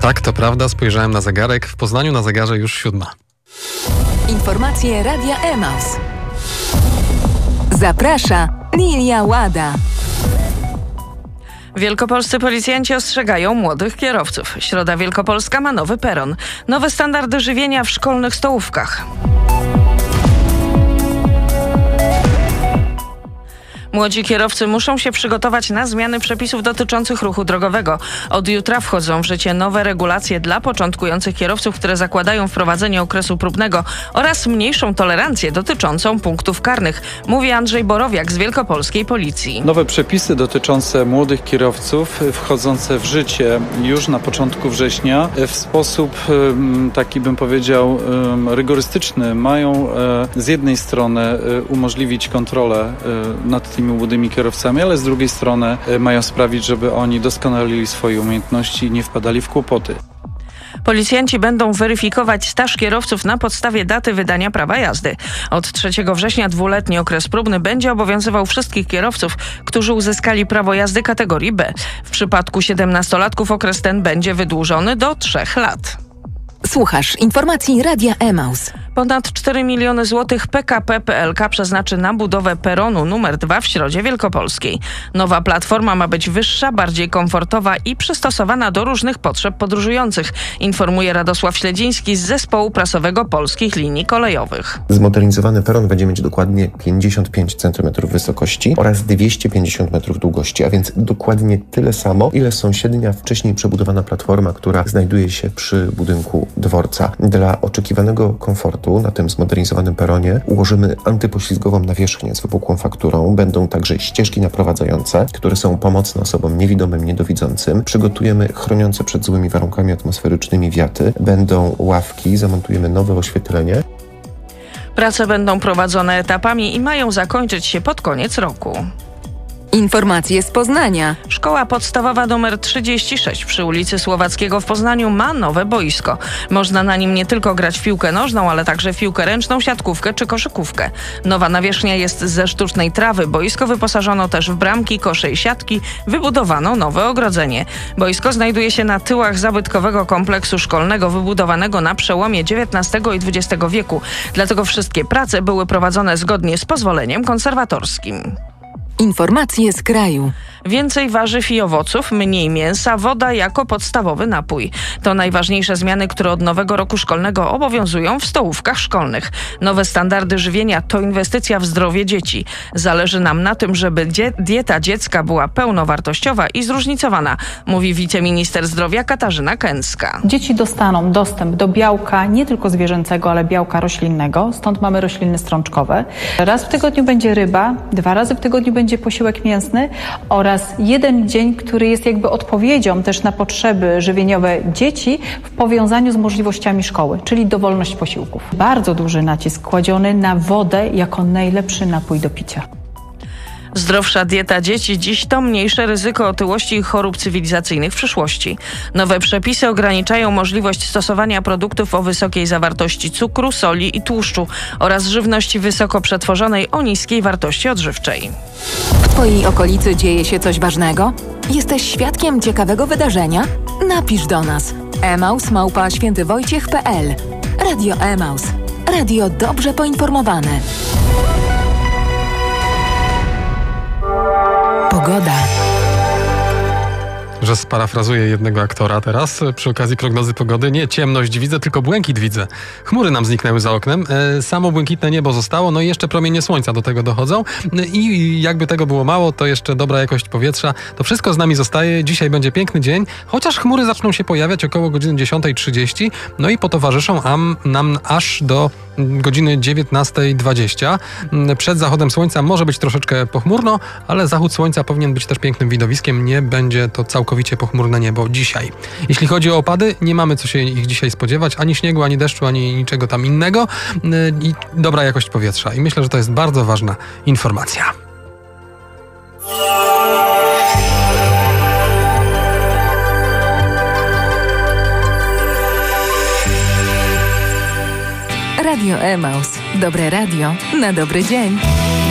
Tak, to prawda, spojrzałem na zegarek. W Poznaniu na zegarze już 7. Informacje Radia Emaus. Zaprasza Lilia Łada. Wielkopolscy policjanci ostrzegają młodych kierowców. Środa Wielkopolska ma nowy peron. Nowe standardy żywienia w szkolnych stołówkach. Młodzi kierowcy muszą się przygotować na zmiany przepisów dotyczących ruchu drogowego. Od jutra wchodzą w życie nowe regulacje dla początkujących kierowców, które zakładają wprowadzenie okresu próbnego oraz mniejszą tolerancję dotyczącą punktów karnych, mówi Andrzej Borowiak z Wielkopolskiej Policji. Nowe przepisy dotyczące młodych kierowców wchodzące w życie już na początku września w sposób taki, bym powiedział, rygorystyczny mają z jednej strony umożliwić kontrolę nad tymi młodymi kierowcami, ale z drugiej strony mają sprawić, żeby oni doskonalili swoje umiejętności i nie wpadali w kłopoty. Policjanci będą weryfikować staż kierowców na podstawie daty wydania prawa jazdy. Od 3 września 2-letni okres próbny będzie obowiązywał wszystkich kierowców, którzy uzyskali prawo jazdy kategorii B. W przypadku 17-latków okres ten będzie wydłużony do 3 lat. Słuchasz informacji Radia Emaus. Ponad 4 miliony złotych PKP PLK przeznaczy na budowę peronu numer 2 w Środzie Wielkopolskiej. Nowa platforma ma być wyższa, bardziej komfortowa i przystosowana do różnych potrzeb podróżujących, informuje Radosław Śledziński z Zespołu Prasowego Polskich Linii Kolejowych. Zmodernizowany peron będzie mieć dokładnie 55 cm wysokości oraz 250 metrów długości, a więc dokładnie tyle samo, ile sąsiednia wcześniej przebudowana platforma, która znajduje się przy budynku dworca. Dla oczekiwanego komfortu na tym zmodernizowanym peronie ułożymy antypoślizgową nawierzchnię z wypukłą fakturą. Będą także ścieżki naprowadzające, które są pomocne osobom niewidomym, niedowidzącym. Przygotujemy chroniące przed złymi warunkami atmosferycznymi wiaty. Będą ławki, zamontujemy nowe oświetlenie. Prace będą prowadzone etapami i mają zakończyć się pod koniec roku. Informacje z Poznania. Szkoła podstawowa nr 36 przy ulicy Słowackiego w Poznaniu ma nowe boisko. Można na nim nie tylko grać w piłkę nożną, ale także w piłkę ręczną, siatkówkę czy koszykówkę. Nowa nawierzchnia jest ze sztucznej trawy. Boisko wyposażono też w bramki, kosze i siatki. Wybudowano nowe ogrodzenie. Boisko znajduje się na tyłach zabytkowego kompleksu szkolnego wybudowanego na przełomie XIX i XX wieku. Dlatego wszystkie prace były prowadzone zgodnie z pozwoleniem konserwatorskim. Informacje z kraju. Więcej warzyw i owoców, mniej mięsa, woda jako podstawowy napój. To najważniejsze zmiany, które od nowego roku szkolnego obowiązują w stołówkach szkolnych. Nowe standardy żywienia to inwestycja w zdrowie dzieci. Zależy nam na tym, żeby dieta dziecka była pełnowartościowa i zróżnicowana, mówi wiceminister zdrowia Katarzyna Kęcka. Dzieci dostaną dostęp do białka nie tylko zwierzęcego, ale białka roślinnego. Stąd mamy rośliny strączkowe. Raz w tygodniu będzie ryba, 2 razy w tygodniu będzie posiłek mięsny oraz jeden dzień, który jest jakby odpowiedzią też na potrzeby żywieniowe dzieci w powiązaniu z możliwościami szkoły, czyli dowolność posiłków. Bardzo duży nacisk kładziony na wodę jako najlepszy napój do picia. Zdrowsza dieta dzieci dziś to mniejsze ryzyko otyłości i chorób cywilizacyjnych w przyszłości. Nowe przepisy ograniczają możliwość stosowania produktów o wysokiej zawartości cukru, soli i tłuszczu oraz żywności wysoko przetworzonej o niskiej wartości odżywczej. W Twojej okolicy dzieje się coś ważnego? Jesteś świadkiem ciekawego wydarzenia? Napisz do nas. emaus@świętywojciech.pl. Radio Emaus. Radio dobrze poinformowane. Pogoda. Że sparafrazuję jednego aktora teraz przy okazji prognozy pogody. Nie ciemność widzę, tylko błękit widzę. Chmury nam zniknęły za oknem, samo błękitne niebo zostało, no i jeszcze promienie słońca do tego dochodzą. I jakby tego było mało, to jeszcze dobra jakość powietrza. To wszystko z nami zostaje. Dzisiaj będzie piękny dzień, chociaż chmury zaczną się pojawiać około godziny 10:30, no i potowarzyszą nam aż do godziny 19:20. Przed zachodem słońca może być troszeczkę pochmurno, ale zachód słońca powinien być też pięknym widowiskiem. Nie będzie to całkowicie pochmurne niebo dzisiaj. Jeśli chodzi o opady, nie mamy co się ich dzisiaj spodziewać. Ani śniegu, ani deszczu, ani niczego tam innego. I dobra jakość powietrza. I myślę, że to jest bardzo ważna informacja. Radio Emaus. Dobre radio na dobry dzień.